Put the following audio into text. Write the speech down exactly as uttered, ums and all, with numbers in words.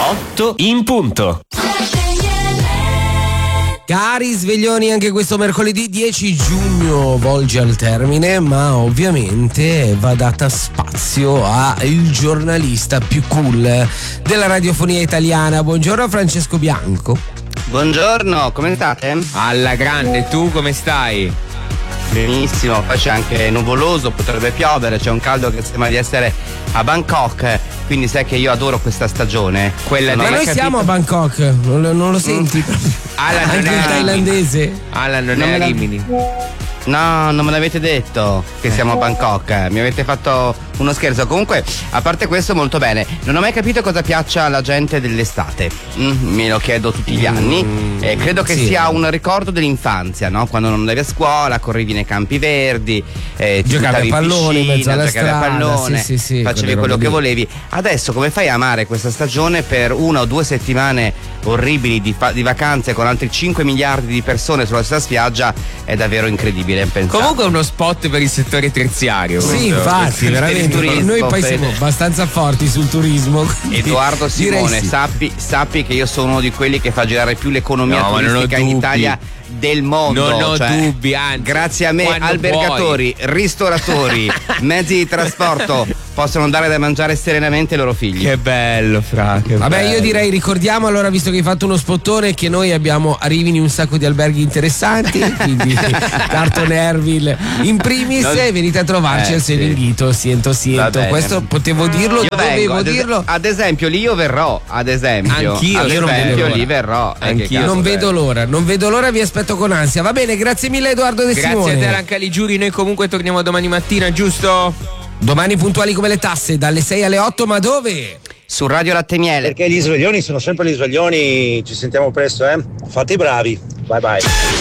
otto in punto. Cari sveglioni, anche questo mercoledì dieci giugno volge al termine, ma ovviamente va data spazio al giornalista più cool della radiofonia italiana. Buongiorno Francesco Bianco. Buongiorno, come state? Alla grande, tu come stai? Benissimo, poi c'è anche nuvoloso, potrebbe piovere, c'è un caldo che sembra di essere a Bangkok, quindi sai che io adoro questa stagione. Quella ma noi capito? Siamo a Bangkok, non lo, non lo senti? Alla non anche è il thailandese? Alla non, non è a Rimini. No, non me l'avete detto che siamo a Bangkok, mi avete fatto uno scherzo. Comunque, a parte questo, molto bene. Non ho mai capito cosa piaccia alla gente dell'estate. Mm, me lo chiedo tutti gli anni. Mm, e credo che sì. sia un ricordo dell'infanzia, no? Quando non andavi a scuola, correvi nei campi verdi, eh, giocavi a pallone, piscina, in mezzo alla giocavi strada, a pallone, sì, sì, sì, facevi quello che volevi. Adesso come fai a amare questa stagione per una o due settimane orribili di, fa- di vacanze con altri cinque miliardi di persone sulla stessa spiaggia? È davvero incredibile. Pensare. Comunque è uno spot per il settore terziario. Sì, infatti, veramente. Turismo, noi poi siamo abbastanza forti sul turismo. Edoardo Simone, sì. sappi, sappi che io sono uno di quelli che fa girare più l'economia no, turistica in Italia del mondo. Non ho cioè, dubbi, anzi, grazie a me albergatori, puoi. ristoratori, mezzi di trasporto possono dare da mangiare serenamente ai loro figli. Che bello, Fra, che Vabbè, bello. io direi ricordiamo allora, visto che hai fatto uno spottone, che noi abbiamo a Rimini un sacco di alberghi interessanti, quindi Carton Ervil in primis, non... venite a trovarci eh, al Selinghito, sì. siento siento. Questo potevo dirlo, io dovevo vengo, ad es- dirlo. Ad esempio lì io verrò, ad esempio. Anch'io, ad io non esempio, vedo l'ora. lì verrò. Anch'io non vedo l'ora, non vedo l'ora, vi aspetto con ansia. Va bene, grazie mille Edoardo De Grazie Simone. a te Rancali Giuri, noi comunque torniamo domani mattina, giusto? Domani puntuali come le tasse, dalle sei alle otto, ma dove? Su Radio Latte Miele. Perché gli sveglioni sono sempre gli sveglioni, ci sentiamo presto, eh? Fate i bravi, bye bye.